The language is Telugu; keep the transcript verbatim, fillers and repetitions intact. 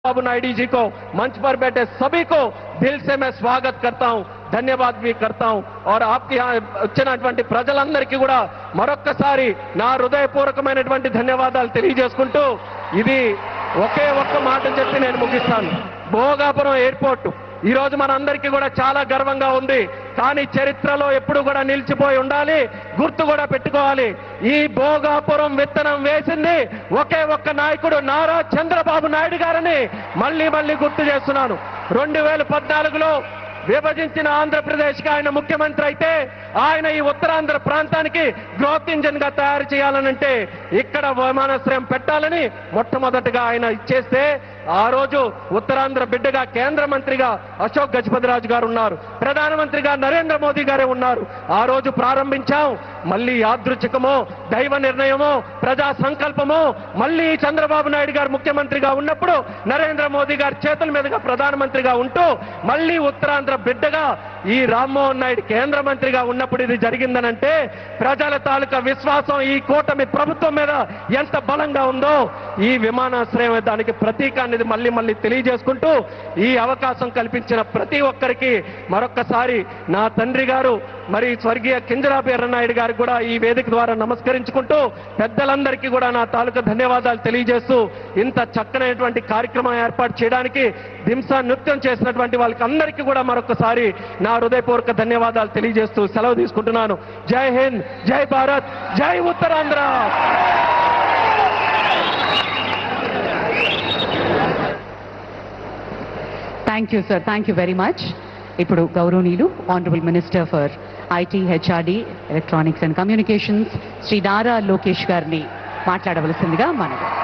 बाबू नायडू जी को मंच पर बैठे सभी को दिल से मैं स्वागत करता हूं, धन्यवाद भी करता हूं। और आपके यहाँ వచ్చినటువంటి ప్రజలందరికీ కూడా మరొక్కసారి నా హృదయపూర్వకమైనటువంటి ధన్యవాదాలు తెలియజేసుకుంటూ ఇది ఒకే ఒక్క మాట చెప్పి నేను ముగిస్తాను। భోగాపురం ఎయిర్పోర్ట్ ఈ రోజు మనందరికీ కూడా చాలా గర్వంగా ఉంది, కానీ చరిత్రలో ఎప్పుడు కూడా నిలిచిపోయి ఉండాలి, గుర్తు కూడా పెట్టుకోవాలి। ఈ భోగాపురం విత్తనం వేసింది ఒకే ఒక్క నాయకుడు నారా చంద్రబాబు నాయుడు గారిని మళ్ళీ మళ్ళీ గుర్తు చేస్తున్నాను। రెండు వేల పద్నాలుగులో విభజించిన ఆంధ్రప్రదేశ్కి ఆయన ముఖ్యమంత్రి అయితే ఆయన ఈ ఉత్తరాంధ్ర ప్రాంతానికి గ్రోత్ ఇంజిన్ గా తయారు చేయాలనంటే ఇక్కడ విమానాశ్రయం పెట్టాలని మొట్టమొదటిగా ఆయన ఇచ్చేస్తే ఆ రోజు ఉత్తరాంధ్ర బిడ్డగా కేంద్ర మంత్రిగా అశోక్ గజపతిరాజు గారు ఉన్నారు, ప్రధానమంత్రిగా నరేంద్ర మోదీ గారే ఉన్నారు। ఆ రోజు ప్రారంభించాం, మళ్ళీ యాదృచ్ఛికమో దైవ నిర్ణయమో ప్రజా సంకల్పమో మళ్ళీ చంద్రబాబు నాయుడు గారు ముఖ్యమంత్రిగా ఉన్నప్పుడు నరేంద్ర మోదీ గారి చేతుల మీదుగా ప్రధానమంత్రిగా ఉంటూ మళ్ళీ ఉత్తరాంధ్ర బిడ్డగా ఈ రామ్మోహన్ నాయుడు కేంద్ర మంత్రిగా ఉన్నప్పుడు ఇది జరిగిందనంటే ప్రజల తాలూకా విశ్వాసం ఈ కూటమి ప్రభుత్వం మీద ఎంత బలంగా ఉందో ఈ విమానాశ్రయం దానికి ప్రతీక అనేది మళ్ళీ మళ్ళీ తెలియజేసుకుంటూ ఈ అవకాశం కల్పించిన ప్రతి ఒక్కరికి మరొక్కసారి నా తండ్రి గారు మరి స్వర్గీయ కింజరాపు ఎర్రనాయుడు గారికి కూడా ఈ వేదిక ద్వారా నమస్కరించుకుంటూ పెద్దలందరికీ కూడా నా తాలూకా ధన్యవాదాలు తెలియజేస్తూ ఇంత చక్కనైనటువంటి కార్యక్రమం ఏర్పాటు చేయడానికి దింసా నృత్యం చేసినటువంటి వాళ్ళకి అందరికీ కూడా మరొకసారి నా హృదయపూర్వక ధన్యవాదాలు తెలియజేస్తూ సెలవు తీసుకుంటున్నాను। జై హింద్, జై భారత్, జై Uttarandhra. Thank you sir, thank you very much. ఇప్పుడు గౌరవనీయులు honourable minister for IT, HRD, electronics and communications Shri Nara Lokesh గారిని మాట్లాడవలసిందిగా మనవి।